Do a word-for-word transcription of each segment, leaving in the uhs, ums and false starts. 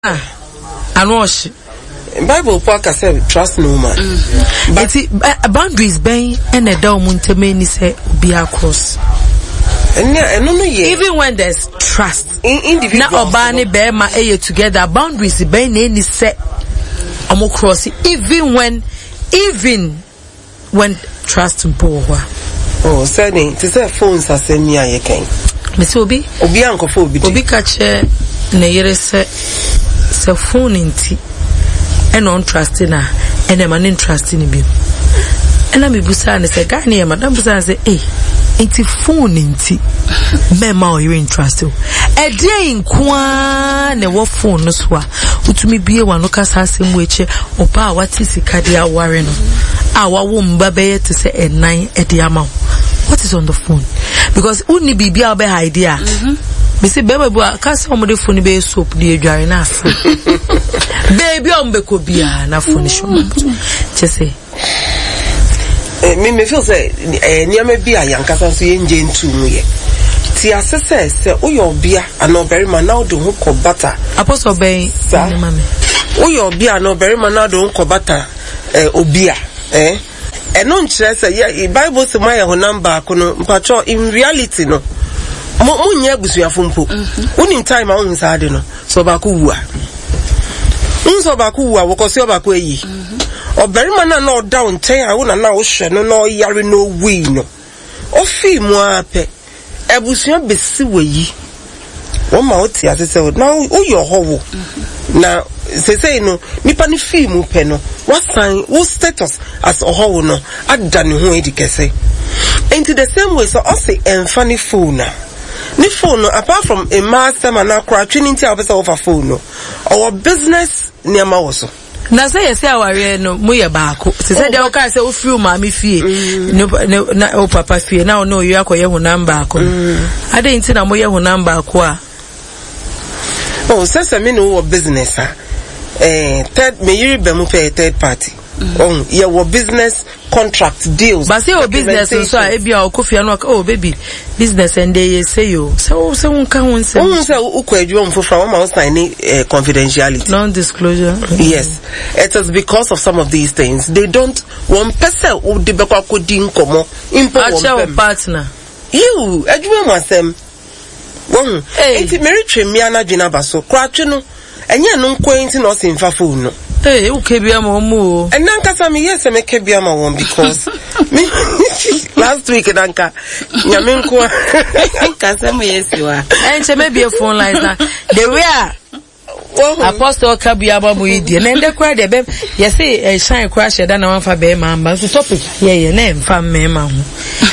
and wash. Bible Parker said, trust no man. Mm. But it's, uh, boundaries being and a down muntemeni say be across. And yeah, and no, no, yeah. Even when there's trust, in individuals, now Obani bear my air together, boundaries being any set amo cross. Even when, even when trust in poor. Oh, saying to say phones are sending me a king. Miss Obi, Obi Uncle Phobi, Obi catch a near se se phone in tea. And on trusting her, and a man interested in him. And I'm a busan say, Gani, Madame Busan say, eh, it's a phone in tea. Mema, you're interested. A day in Kwan, a war phone, no swa, who to me be a one look as him which, or pa, what is the cardia warren? Our womb, baby, to say a nine at the amount. What is on the phone? Because only be be our idea. Bisi bebe bua kasi omode phone be soap di edware na afro. Baby ombeko bia na phone show. Chese. Eh me me feel say eh niam bia yankasa so ye nje ntu mu ye. Ti asese se uyo bia ana oberima na odo hu ko bata. Apostle ben ni mame. Uyo bia na oberima na odo hu ko bata eh obia eh. Eno nkyere se ye Bible se ma ye ho number ko no mpacho in reality no. Mo munye abusuafo mpo unim time a unsa ade no so ba ko wua unso ba ko wua wo ko se ba ko eyi oberima na na down ten a wo na na wo hwe no no yare no wi no o fi mu ape abusua besi weyi wo ma o ti asese na wo yo howo na se say no nipa ni fi mu pe no what sign what status as a howo no adda ne ho edikese into the same way so o say emfa ni phone na ni phone apart from a master man akra trinity officer of a phone no our business niama woso na say yes aware no mo ye baako se say dey o ka say o free ma me fie no na o papa fie na o no you akoye ho number ako ade nti na mo ye ho number ako a oh say say me no business ah eh third me yiri be mo pay third party oh yeah what business contract deals but say o business so a e bia o kofia no oh baby business and they say you so so un kan un say un say ukwadwo mfofra wo ma sign uh, confidentiality non disclosure yes it is because of some of these things they don't one person who de be kwa kodi nkomo impo one partner you adwuma masem won enti meri twemia na dwena baso kwatwe no enye no nkwenti no simfa phone no eh ukebia mo mo and nanka sa me yes me kebia ma won because me last week nanka nyame nko kasa mo yes wa enche me be phone lines na the way apostle kabia ba mo yidie na ende kwa de be yes e shine crash da na wan fa be ma mba so topic ye ye na emfa me ma ho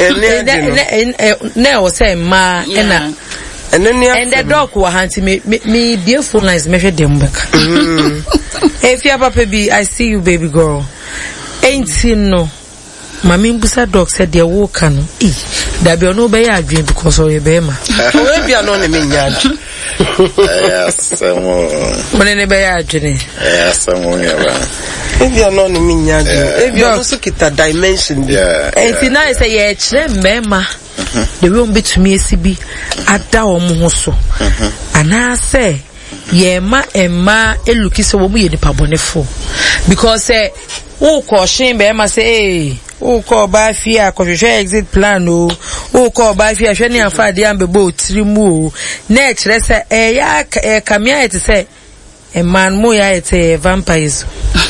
na o say ma na and then and the dog wa hanti me me be phone lines me hwe dem beka if you papa be I see you baby girl ain't no mami mbusa dog said they walk no eh da be no be ya adwen because o ye be ma o be no ne me nya yes mo ne be ya adwen yes mo ya ba if you no ne me nya if you no so kita dimension yeah ain't na say ye kire mbema the way on betumi esibi ada omo ho so ana say ye ma emma eluki so wo mu ye nipa bonefo because eh wo ko shin be ma say eh wo ko ba fi akohwehwe exit plan o wo ko ba fi ahwe ne afa de ambe bo tiri mu o na kire say eh ya kamia ete say e man mo ya ete vampires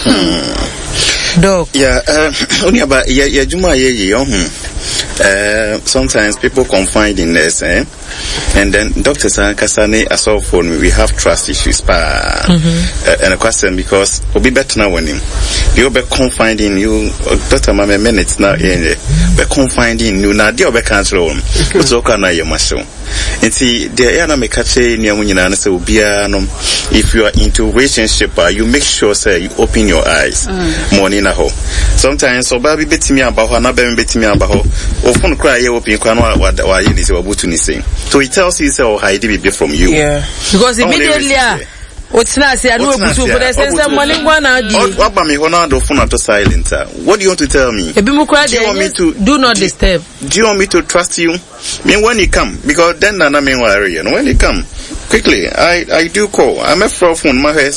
dog yeah uh, only about yeah yeah juma ye ye ohun uh sometimes people confide in this eh and then doctors and kasane asol phone we have trust issues pa mm-hmm. uh, and a question because obi better now when him you be confide in you doctor mama minutes now in be confide in you na dey obi cancel on what's okay na your machine nti dey na make say niamu nyina na say obi no if you are into relationship uh, you make sure say you open your eyes mm. morning na ho sometimes oba bi betimi aba ho na be betimi aba ho ofun cry ye open kwa no wa ye ni say obutu ni say so it tells you say oh hide be from you yeah because immediately what's not say I know obutu for the sense that money go na di what ba me ho na do phone to silent what do you want to tell me e bi mu cry dey do not disturb do you want me to trust you me when you come because then na na me worry you know when you come quickly, I, I do call. I'm a phone, my